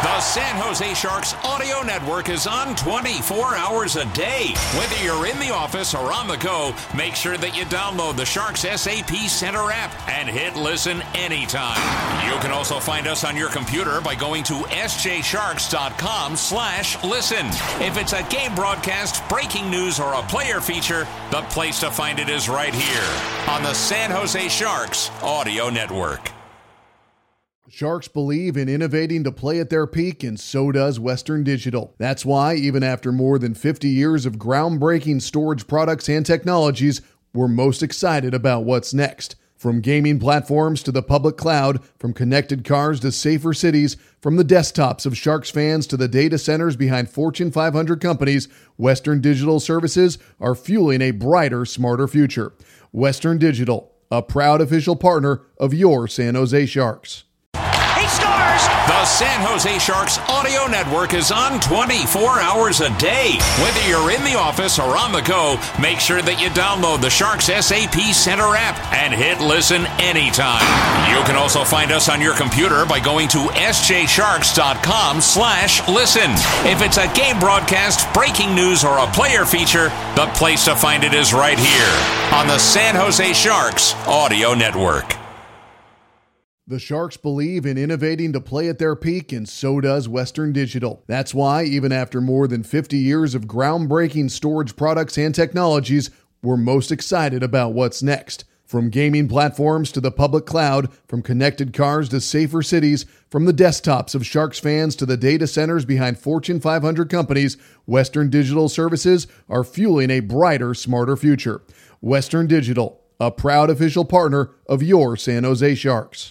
The San Jose Sharks audio network is on 24 hours a day. Whether you're in the office or on the go, make sure that you download the Sharks SAP Center app and hit listen anytime. You can also find us on your computer by going to sjsharks.com/listen. If it's a game broadcast, breaking news, or a player feature, the place to find it is right here on the San Jose Sharks audio network. Sharks believe in innovating to play at their peak, and so does Western Digital. That's why, even after more than 50 years of groundbreaking storage products and technologies, we're most excited about what's next. From gaming platforms to the public cloud, from connected cars to safer cities, from the desktops of Sharks fans to the data centers behind Fortune 500 companies, Western Digital services are fueling a brighter, smarter future. Western Digital, a proud official partner of your San Jose Sharks. The San Jose Sharks audio network is on 24 hours a day. Whether you're in the office or on the go, make sure that you download the Sharks SAP Center app and hit listen anytime. You can also find us on your computer by going to sjsharks.com/listen. If it's a game broadcast, breaking news, or a player feature, the place to find it is right here on the San Jose Sharks audio network. The Sharks believe in innovating to play at their peak, and so does Western Digital. That's why, even after more than 50 years of groundbreaking storage products and technologies, we're most excited about what's next. From gaming platforms to the public cloud, from connected cars to safer cities, from the desktops of Sharks fans to the data centers behind Fortune 500 companies, Western Digital services are fueling a brighter, smarter future. Western Digital, a proud official partner of your San Jose Sharks.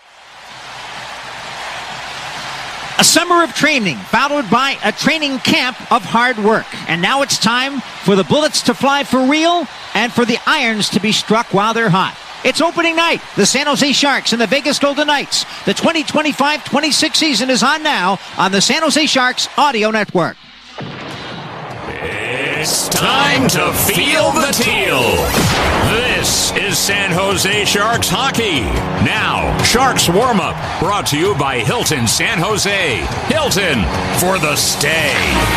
A summer of training, followed by a training camp of hard work. And now it's time for the bullets to fly for real and for the irons to be struck while they're hot. It's opening night. The San Jose Sharks and the Vegas Golden Knights. The 2025-26 season is on now on the San Jose Sharks audio network. It's time to feel the teal. This is San Jose Sharks hockey. Now, Sharks warm-up, brought to you by Hilton San Jose. Hilton for the stay.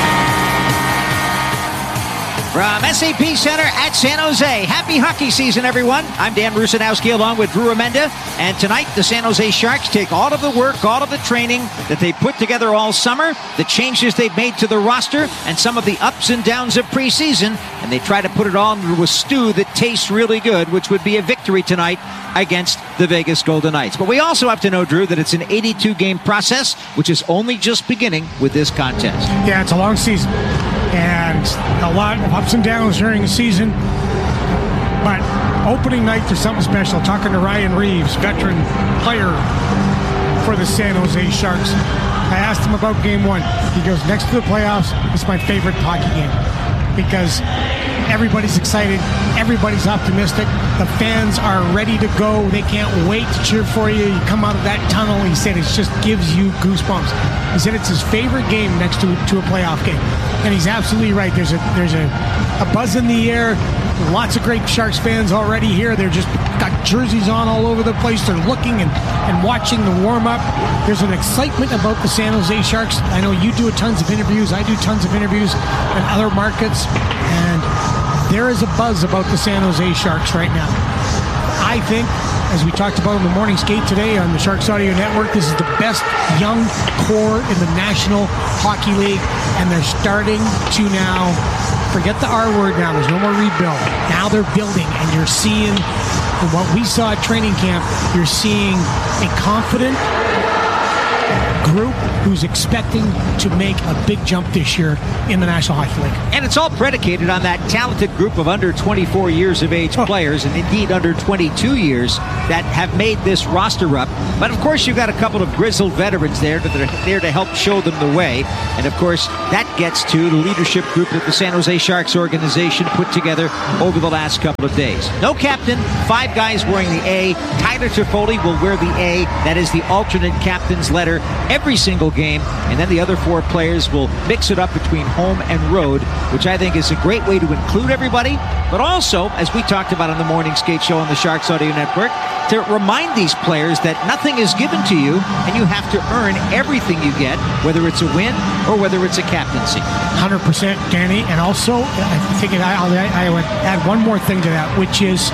From SAP Center at San Jose. Happy hockey season, everyone. I'm Dan Rusanowski along with Drew Amenda. And tonight, the San Jose Sharks take all of the work, all of the training that they put together all summer, the changes they've made to the roster, and some of the ups and downs of preseason, and they try to put it all into a stew that tastes really good, which would be a victory tonight against the Vegas Golden Knights. But we also have to know, Drew, that it's an 82-game process, which is only just beginning with this contest. Yeah, it's a long season. And a lot of ups and downs during the season. But opening night, there's something special. Talking to Ryan Reeves, veteran player for the San Jose Sharks. I asked him about game one. He goes, next to the playoffs, it's my favorite hockey game. Because everybody's excited. Everybody's optimistic. The fans are ready to go. They can't wait to cheer for you. You come out of that tunnel, he said, it just gives you goosebumps. He said it's his favorite game next to a playoff game. And he's absolutely right. There's a buzz in the air. Lots of great Sharks fans already here. They're just got jerseys on all over the place. They're looking and watching the warm-up. There's an excitement about the San Jose Sharks. I know you do tons of interviews. I do tons of interviews in other markets. And there is a buzz about the San Jose Sharks right now. I think, as we talked about in the morning skate today on the Sharks Audio Network, this is the best young core in the National Hockey League, and they're starting to now, forget the R word now, there's no more rebuild. Now they're building, and you're seeing, from what we saw at training camp, you're seeing a confident group who's expecting to make a big jump this year in the National Hockey League. And it's all predicated on that talented group of under 24 years of age players, and indeed under 22 years, that have made this roster up. But of course, you've got a couple of grizzled veterans there that are there to help show them the way. And of course, that gets to the leadership group that the San Jose Sharks organization put together over the last couple of days. No captain, 5 guys wearing the A. Tyler Toffoli will wear the A. That is the alternate captain's letter. every single game, and then the other 4 players will mix it up between home and road, which I think is a great way to include everybody, but also, as we talked about on the Morning Skate Show on the Sharks Audio Network, to remind these players that nothing is given to you, and you have to earn everything you get, whether it's a win or whether it's a captaincy. 100%, Danny, and also, I think I would add one more thing to that, which is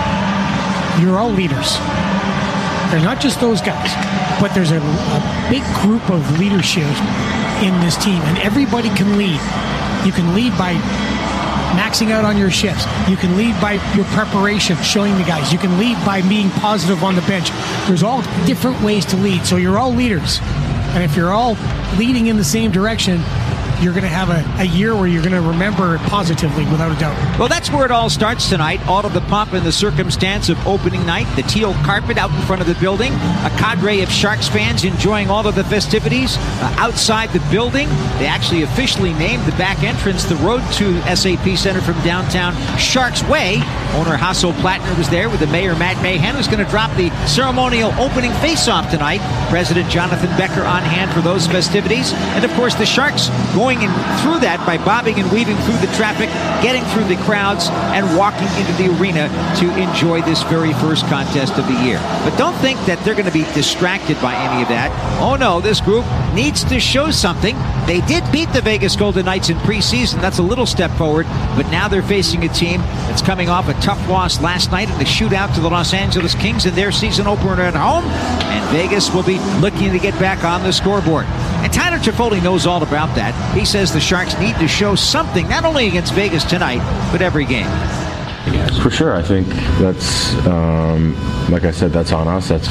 you're all leaders. They're not just those guys, but there's a big group of leadership in this team, and everybody can lead. You can lead by maxing out on your shifts. You can lead by your preparation, showing the guys. You can lead by being positive on the bench. There's all different ways to lead, so you're all leaders. And if you're all leading in the same direction, you're going to have a year where you're going to remember it positively, without a doubt. Well, that's where it all starts tonight. All of the pomp and the circumstance of opening night, the teal carpet out in front of the building, a cadre of Sharks fans enjoying all of the festivities outside the building. They actually officially named the back entrance the road to SAP Center from downtown Sharks Way. Owner Hasso Plattner was there with the mayor, Matt Mahan, who's going to drop the ceremonial opening face-off tonight. President Jonathan Becker on hand for those festivities. And, of course, the Sharks going in through that by bobbing and weaving through the traffic, getting through the crowds, and walking into the arena to enjoy this very first contest of the year. But don't think that they're going to be distracted by any of that. Oh no, this group needs to show something. They did beat the Vegas Golden Knights in preseason. That's a little step forward, but now they're facing a team that's coming off a tough loss last night in the shootout to the Los Angeles Kings in their season opener at home, and Vegas will be looking to get back on the scoreboard. And Tyler Toffoli knows all about that. He says the Sharks need to show something, not only against Vegas tonight, but every game. For sure. I think that's, like I said, that's on us. That's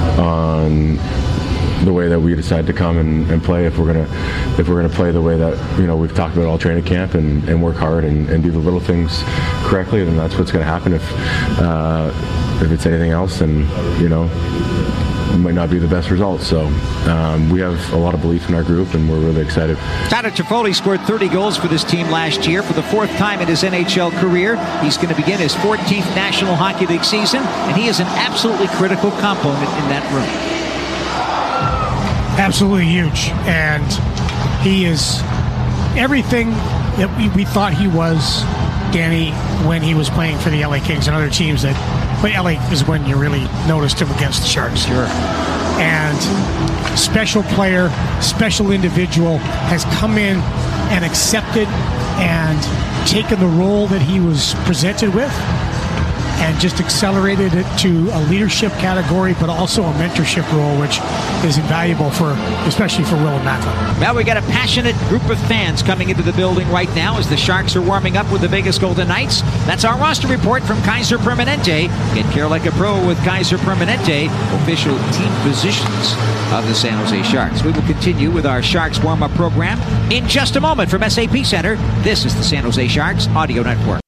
on the way that we decide to come and play. If we're gonna play the way that we've talked about all training camp and work hard and do the little things correctly, then that's what's going to happen. If it's anything else, then it might not be the best result. So we have a lot of belief in our group, and we're really excited. Tyler Toffoli scored 30 goals for this team last year for the 4th time in his NHL career. He's going to begin his 14th National Hockey League season, and he is an absolutely critical component in that room. Absolutely huge, and he is everything that we thought he was, Danny, when he was playing for the LA Kings and other teams. But LA is when you really noticed him against the Sharks. Sure. And special player, special individual, has come in and accepted and taken the role that he was presented with and just accelerated it to a leadership category, but also a mentorship role, which is invaluable especially for Will and Macklin. Well, we got a passionate group of fans coming into the building right now as the Sharks are warming up with the Vegas Golden Knights. That's our roster report from Kaiser Permanente. Get care like a pro with Kaiser Permanente, official team physicians of the San Jose Sharks. We will continue with our Sharks warm-up program in just a moment from SAP Center. This is the San Jose Sharks Audio Network.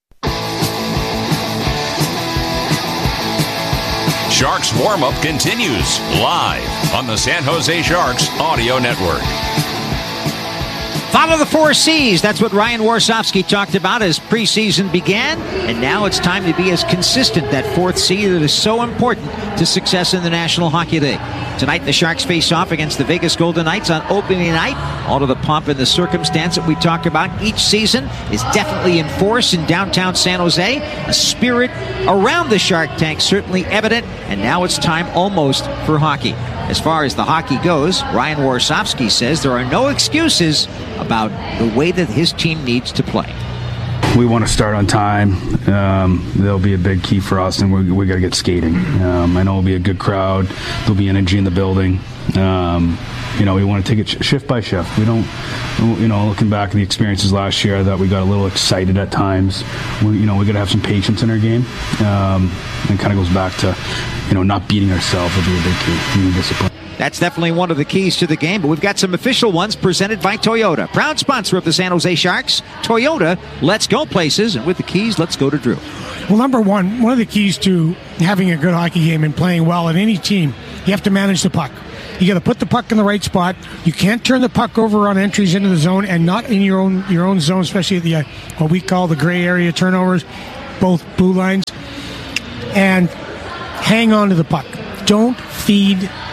Sharks warm-up continues live on the San Jose Sharks Audio Network. Follow the 4 C's. That's what Ryan Warsofsky talked about as preseason began. And now it's time to be as consistent, that 4th C that is so important to success in the National Hockey League. Tonight, the Sharks face off against the Vegas Golden Knights on opening night. All of the pomp and the circumstance that we talk about each season is definitely in force in downtown San Jose. A spirit around the Shark Tank certainly evident. And now it's time almost for hockey. As far as the hockey goes, Ryan Warsofsky says there are no excuses about the way that his team needs to play. We want to start on time. That'll be a big key for us, and we got to get skating. I know it'll be a good crowd. There'll be energy in the building. We want to take it shift by shift. We don't, looking back at the experiences last year, I thought we got a little excited at times. We got to have some patience in our game. And kind of goes back to, not beating ourselves will be a big key. Being disciplined. That's definitely one of the keys to the game, but we've got some official ones presented by Toyota. Proud sponsor of the San Jose Sharks. Toyota, let's go places, and with the keys, let's go to Drew. Well, number one of the keys to having a good hockey game and playing well in any team, you have to manage the puck. You got to put the puck in the right spot. You can't turn the puck over on entries into the zone, and not in your own zone, especially at the what we call the gray area turnovers, both blue lines. And hang on to the puck. Don't feed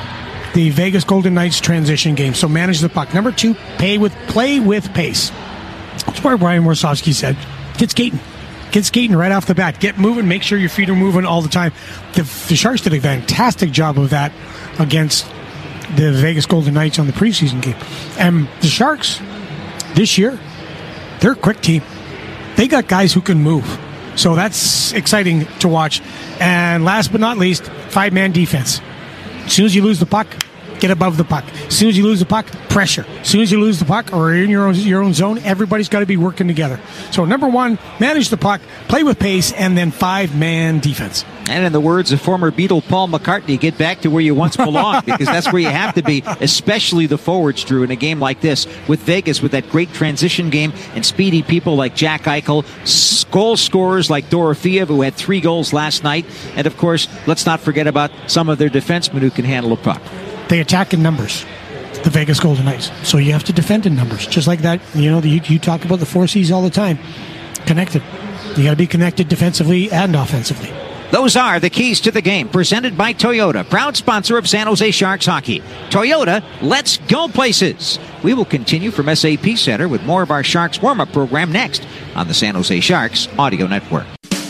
the Vegas Golden Knights transition game. So manage the puck. Number 2, play with pace. That's why Brian Warsofsky said, get skating. Get skating right off the bat. Get moving. Make sure your feet are moving all the time. The Sharks did a fantastic job of that against the Vegas Golden Knights on the preseason game. And the Sharks, this year, they're a quick team. They got guys who can move. So that's exciting to watch. And last but not least, 5-man defense. As soon as you lose the puck, get above the puck. As soon as you lose the puck, pressure. As soon as you lose the puck or you're in your own zone, everybody's got to be working together. So number 1, manage the puck, play with pace, and then 5-man defense. And in the words of former Beatle Paul McCartney, get back to where you once belonged, because that's where you have to be, especially the forwards, Drew, in a game like this with Vegas, with that great transition game and speedy people like Jack Eichel, goal scorers like Dorofeev, who had 3 goals last night, and of course, let's not forget about some of their defensemen who can handle a puck. They attack in numbers, the Vegas Golden Knights. So you have to defend in numbers. Just like that, you talk about the 4 C's all the time. Connected. You got to be connected defensively and offensively. Those are the keys to the game, presented by Toyota, proud sponsor of San Jose Sharks hockey. Toyota, let's go places. We will continue from SAP Center with more of our Sharks warm-up program next on the San Jose Sharks Audio Network.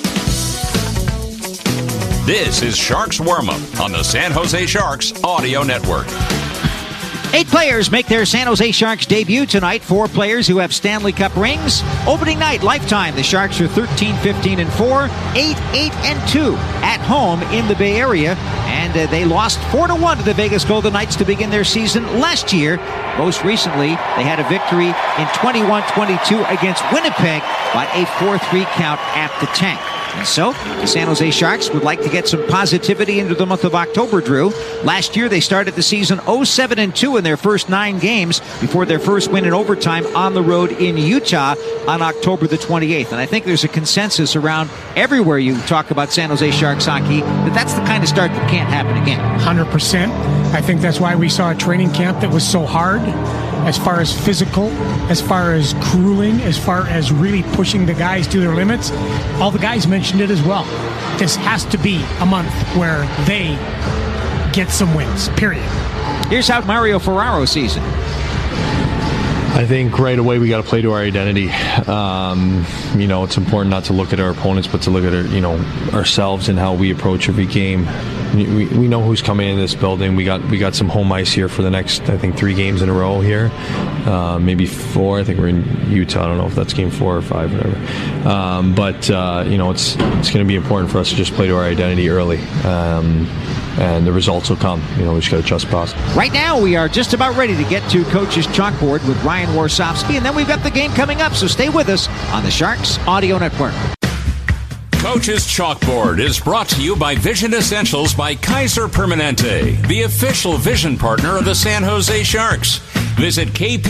This is Sharks Warm-Up on the San Jose Sharks Audio Network. 8 players make their San Jose Sharks debut tonight. 4 players who have Stanley Cup rings. Opening night, lifetime, the Sharks are 13-15-4, 8-8-2 at home in the Bay Area. And they lost 4-1 to the Vegas Golden Knights to begin their season last year. Most recently, they had a victory in 21-22 against Winnipeg by a 4-3 count at the tank. And so, the San Jose Sharks would like to get some positivity into the month of October, Drew. Last year, they started the season 0-7-2 in their first 9 games before their first win in overtime on the road in Utah on October the 28th. And I think there's a consensus around everywhere you talk about San Jose Sharks hockey that that's the kind of start that can't happen again. 100%. I think that's why we saw a training camp that was so hard, as far as physical, as far as grueling, as far as really pushing the guys to their limits. All the guys mentioned it as well. This has to be a month where they get some wins, period. Here's how Mario Ferraro sees it. I think right away we got to play to our identity. It's important not to look at our opponents, but to look at ourselves and how we approach every game. We know who's coming in this building. We got some home ice here for the next, I think, 3 games in a row here, maybe 4. I think we're in Utah. I don't know if that's game 4 or 5, whatever. It's going to be important for us to just play to our identity early. And the results will come. We just got to trust process. Right now, we are just about ready to get to Coach's Chalkboard with Ryan Warsofsky, and then we've got the game coming up, so stay with us on the Sharks Audio Network. Coach's Chalkboard is brought to you by Vision Essentials by Kaiser Permanente, the official vision partner of the San Jose Sharks. Visit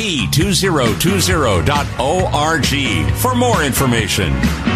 kp2020.org for more information.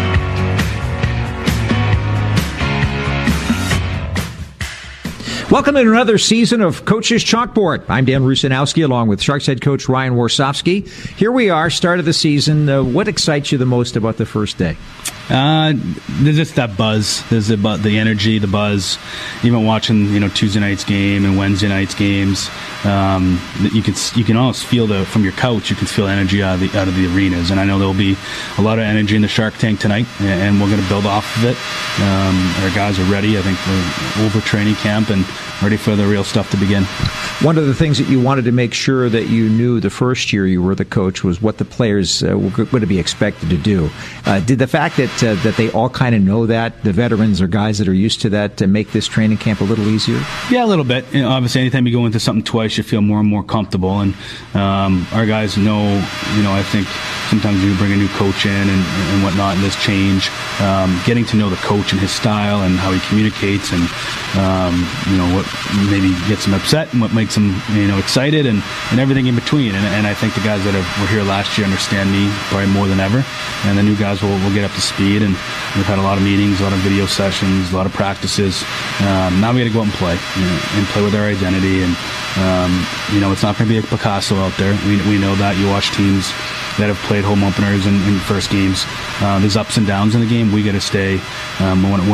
Welcome to another season of Coach's Chalkboard. I'm Dan Rusanowski along with Sharks head coach Ryan Warsofsky. Here we are, start of the season. What excites you the most about the first day? There's just that buzz. There's the energy, the buzz. Even watching, Tuesday night's game and Wednesday night's games, you can almost feel from your couch. You can feel energy out of the arenas, and I know there'll be a lot of energy in the Shark Tank tonight, and we're going to build off of it. Our guys are ready. I think we're over training camp and ready for the real stuff to begin. One of the things that you wanted to make sure that you knew the first year you were the coach was what the players were going to be expected to do. Did the fact that they all kind of know that, the veterans or guys that are used to that, to make this training camp a little easier? Yeah, a little bit. Obviously, anytime you go into something twice, you feel more and more comfortable. And our guys know, I think sometimes you bring a new coach in and whatnot, and there's change. Getting to know the coach and his style and how he communicates and, what maybe gets him upset and what makes him, excited and everything in between. And I think the guys that were here last year understand me probably more than ever. And the new guys will get up to speed. And we've had a lot of meetings, a lot of video sessions, a lot of practices. Now we got to go out and play, and play with our identity. And, it's not going to be a Picasso out there. We know that. You watch teams that have played home openers in first games. There's ups and downs in the game. We got to stay.